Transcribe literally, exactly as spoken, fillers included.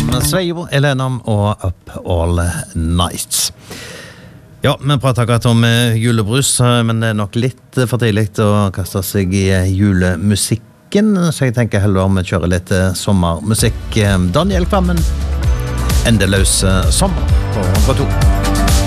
Sveio, Elenam og Up All Nights. Ja, vi prater akkurat om julebrus, men det er nok litt for tidlig å kaste seg i julemusikken, så jeg tenker heller om vi kjører litt sommermusikk. Daniel Kvammen, Endeløs sommer på H to.